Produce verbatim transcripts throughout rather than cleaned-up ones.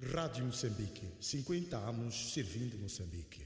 Rádio Moçambique, cinquenta anos servindo Moçambique.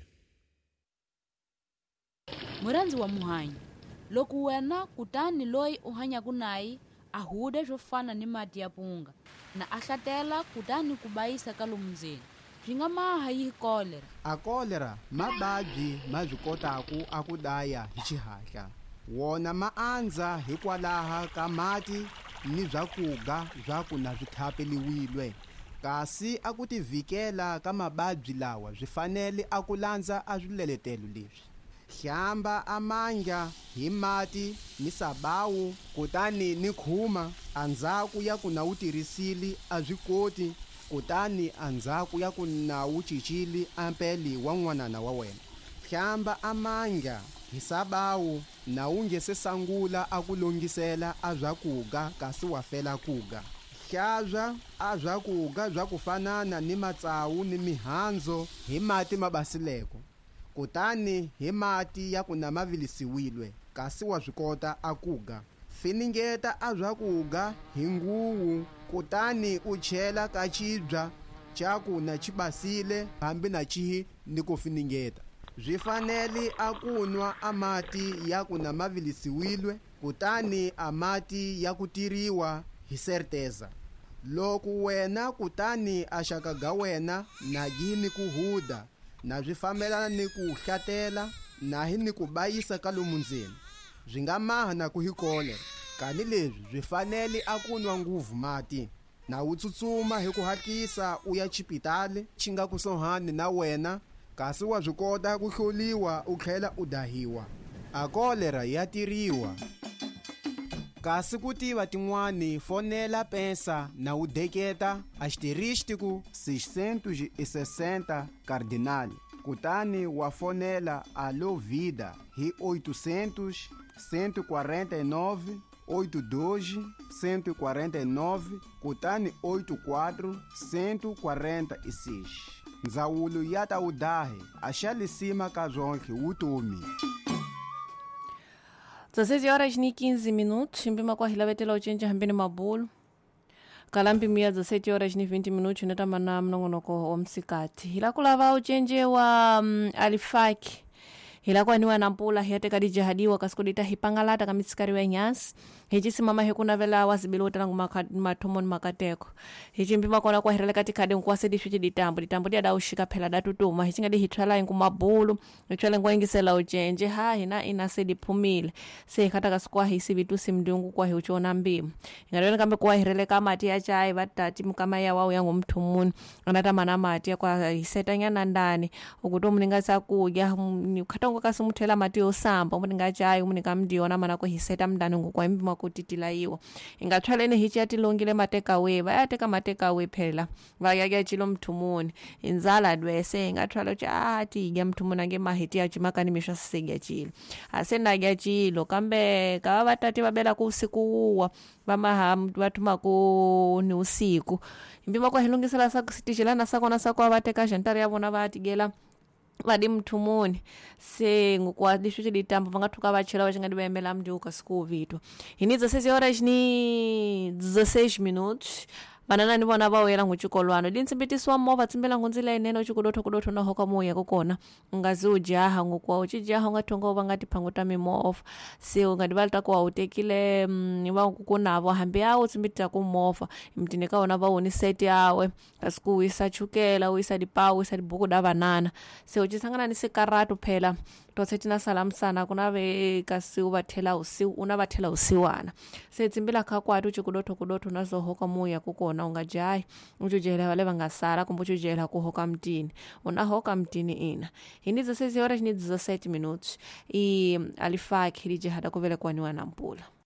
Muranzi wa muhanyi loku wena kutani loyi uhanya kunai ahude jofana ni mati ya punga na ahlatela kutani kubaisa kalumzini zvingamaha hi kolera a kolera mababyi ma byi kotaku akudaya hi xihatla wona maandza hikwalaha ka mati ni byakuga byaku na byi thapeliwilwe kasi aku tivikela ka mababyi lawa byi fanele aku landza a swileletelo leswi hlamba amanja hi mati ni sabawu kutani ni khuma andzhaku ya ku na wu tirhisili a byi koti kutani andzhaku ya ku na wu cicili ampeli wa n'wanana wa wena hlamba amanja hi sabawu na wu nge se sangula a ku longisela a byakuga kasi wa fela kuga hlazwa a byakuga bya ku fanana ni matsawu ni mihandzu hi mati ma basileko kutani hi mati ya ku na mavilisiwilwe kasi wa swi kota a kuga finingeta a byakuga hi nguwu kutani u chela ka cibya caku na ci basile hambi na cihi ni ku finingeta byi fanele a kunwa a mati ya ku na mavilisiwilwe kutani a mati ya ku tiriwa hi serteza loko wena kutani a xaka ga wena na gini ku huda na byi fambelana ni ku hlatela na hi ni ku bayisa ka lomu ndzeni byi nga maha na ku hi kolera kani lebyi byi fanele a kunwa nguvu mati na wu tsutsuma hi ku hatlisa u ya chipitale chi nga kusuhani na wena kasi wa byi kota ku hloliwa u tlhela u dahiwa a kolera ya tiriwa kasi ku tiva tin'wani fonela pensa na wu deketa asterístico seiscentos e sessenta cardinal kutani wa fonela Alô Vida hi oitocentos, cento e quarenta e nove, oitenta e dois, cento e quarenta e nove kutani oitenta e quatro, cento e quarenta e seis ndzawulo ya ta wu dahe a xalisima ka zonke vutomi dezesseis horas e quinze minutos, mpima kwa hilavetela uchenja hambini mabulu. Kalampi mia dezessete horas e vinte minutos, neta mana mnongonoko wa msikati. Hila kulava uchenje wa um, alifaki. Hila kwa niwa nampula hiate kadi jahadiwa kaskudita hipangalata kamitsikari wa nyasi. Hichi simama hekuna vela wazibilota nangu matomoni makateko. Hichi mpima kwa kwa hirele katika de mkwase di shuchi ditambu. Ditambu dia da ushika pela datutuma. Hichi nga di hitrala ingu mabulu. Hitrala ingu ingisela uchenje. Ha hina inasedi pumile. Se kata kasukwa hisi vitu simdiungu kwa hiuchona mbimu. Ingadwele kambe kwa hirele kama ati ya chai batati mkama ya wau yangu mtumuni. Anata manama ati ya kwa hiseta nyana ndani. Ukutu mninga saku ya katongo kasi mutela mati osamba. Mninga chai mninga mdiona manako hiseta mdani ngu kwa mbima kutitila iwo ingatwalene hichi ati longile mateka we bayateka mateka we phela vayaya chilo mthumuni inzala dwese ingatwala cha ati ya mthumuna nge mahiti ya chimakani misha sisege chilo asenda ya chilo kambe ka batati babela ku usiku uwa bama batuma ku ni usiku imbima kwa hilungisela sakutijilana sakona sakwa bateka jantari yabona batigela vadi mthumuni se ngukwa dishuti ditambo vangatuka vachela vachingadi vaembela mdi ukasiku vitu hini dezesseis horas ni dezesseis minutos vanana ni vona vawela nguchikolwano dintsimbitisiwa mova tsimbela ngunzila inene uchikudotho kudotho na hoka moya kukona ungazi ujaha ngukwa uchijaha ungatonga vangati panguta mimova se ungadi valita kuwa utekile mm, vakukunavo hambi yawo tsimbitisa kumova imtineka ona vaoni seti yawe kasiku uisa chukela uisa dipawu uisa dibuku da vanana se uchisangana ni sikaratu phela tosetina salam sana kuna ve kasi uvathela usi una vathela usiwana se tsimbila khakwati uchikudotho kudotho nazo hoka moya kukona ungajayi uchujela wale vangasara kumbe uchujela kuhoka mtini unahoka mtini ina hini dezesseis horas ni dezessete minutos e alifaki lijihada kuvele kwani wanampula